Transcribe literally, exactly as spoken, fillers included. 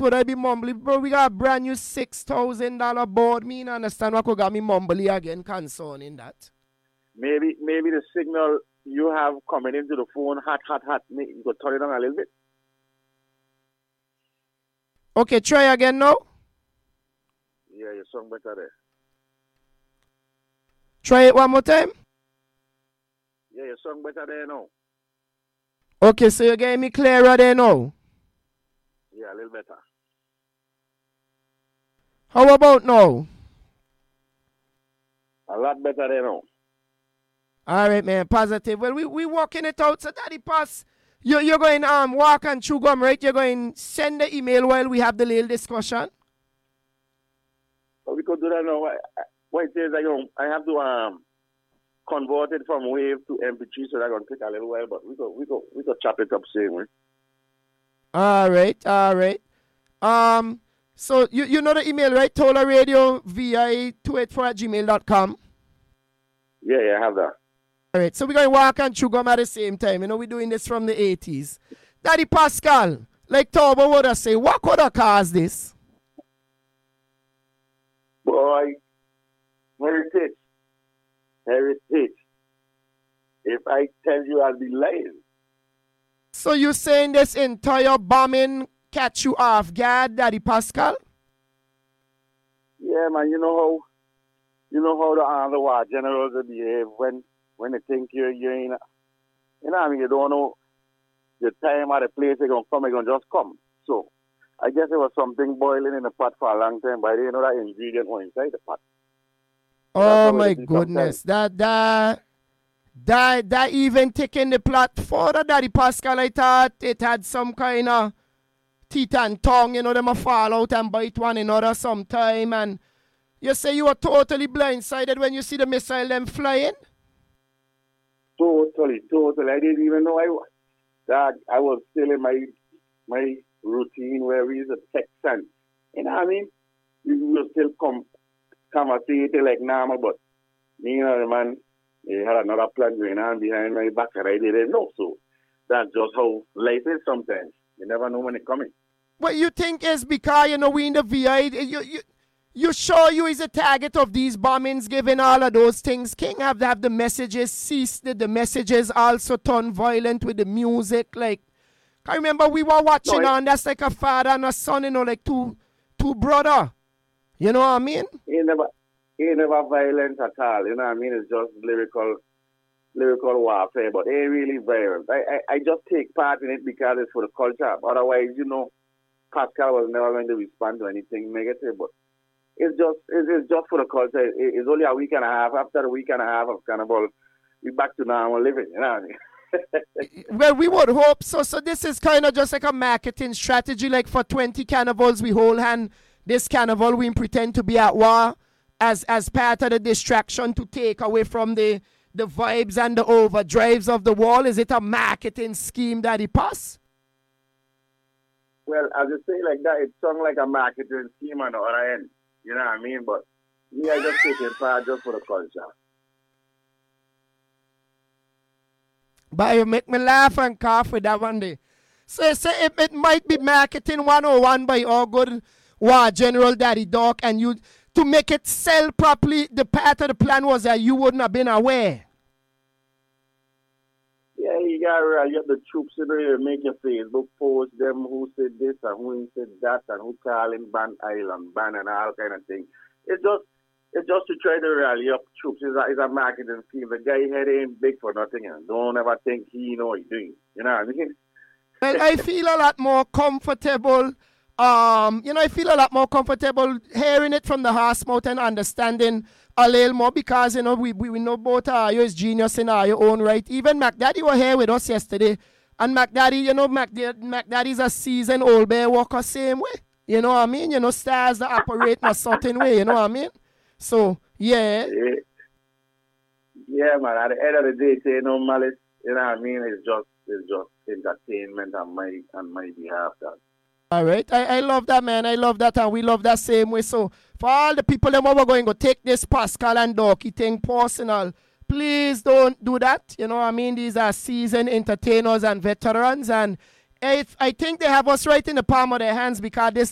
would I be mumbly? Bro, we got a brand new six thousand dollars board. Me not understand what could got me mumbly again concerning that. Maybe maybe the signal you have coming into the phone, hot, hot, hot. You could turn it on a little bit. Okay, try again now. Yeah, your song better there. Try it one more time. Yeah, your song better there now. Okay, so you're getting me clearer there now? Yeah, a little better. How about now? A lot better there now. All right, man, positive. Well, we we working it out. So, Daddy Pass, you, you're going to um, walk and chew gum, right? You're going to send the email while we have the little discussion? Well, we could do that now. What it is, I, you know, I have to um, convert it from wave to M P three, so that's going to take a little while, but we could, we could, we could chop it up same way. All right, all right. Um, so, you, you know the email, right? Tola Radio V I two eight four at gmail dot com. Yeah, yeah, I have that. All right, so we're going to walk and chew gum at the same time. You know, we're doing this from the eighties. Daddy Pascal, like Turbo would have say, what could have caused this? Boy, heritage. Heritage. If I tell you, I'll be lying. So you're saying this entire bombing catch you off guard, Daddy Pascal? Yeah, man, you know how, you know how the other war generals behave when When they think you're, you're in, you know what I mean, you don't know the time or the place they're going to come, they're going to just come. So, I guess it was something boiling in the pot for a long time, but they didn't know that ingredient was inside the pot. Oh, my goodness. That, that, that, that even taking the plot further, Daddy Pascal, I thought it had some kind of teeth and tongue, you know, them a fall out and bite one another sometime, and you say you were totally blindsided when you see the missile them flying? Totally, totally. I didn't even know I was. That I was still in my my routine where we used to text and, you know what I mean? We used to still come, conversate like normal, but me, you know, the man, he had another plan going on behind my back and I didn't know. So that's just how life is sometimes. You never know when it's coming. What you think is because, you know, we in the V I, you, you, You sure you is a target of these bombings, given all of those things? King have to have the messages ceased, the messages also turn violent with the music. Like, I remember we were watching no, it, and that's like a father and a son, you know, like two two brother. You know what I mean? He never, he never violent at all. You know what I mean? It's just lyrical, lyrical warfare, but it ain't really violent. I, I, I just take part in it because it's for the culture. Otherwise, you know, Pascal was never going to respond to anything negative, but It's just it's just for the culture. It's only a week and a half. After a week and a half of Carnival, we're back to normal living. You know what I mean? Well, we would hope so. So this is kind of just like a marketing strategy. Like for twenty carnivals, we hold hand. This carnival, we pretend to be at war as as part of the distraction to take away from the, the vibes and the overdrives of the wall. Is it a marketing scheme that it pass? Well, as you say like that, it sounds like a marketing scheme on the other end. You know what I mean? But me, I just take it part just for the culture. But you make me laugh and cough with that one day. So, so it, it might be marketing one oh one by our good war general Daddy Doc, and you to make it sell properly. The part of the plan was that you wouldn't have been aware. Yeah, you got uh, you got the troops in there, make your Facebook post them who said this and who said that and who calling ban island ban and all kind of thing. It's just it's just to try to rally up troops. It's a, it's a marketing scheme. The guy head ain't big for nothing, and don't ever think he know what he's doing. You know what I mean? Well, I feel a lot more comfortable. Um, you know, I feel a lot more comfortable hearing it from the horse mouth and understanding a little more because, you know, we, we, we know both are you is genius in our own right. Even McDaddy was here with us yesterday. And McDaddy, you know, McDaddy, McDaddy's a seasoned old bear walker same way. You know what I mean? You know, stars that operate in a certain way. You know what I mean? So, yeah. Yeah, yeah man. At the end of the day, say no malice. You know what I mean? It's just, it's just entertainment on my, on my behalf. That. All right. I, I love that, man. I love that, and we love that same way. So, for all the people that are going to take this Pascal and Doki thing personal, please don't do that. You know what I mean? These are seasoned entertainers and veterans, and if I think they have us right in the palm of their hands because this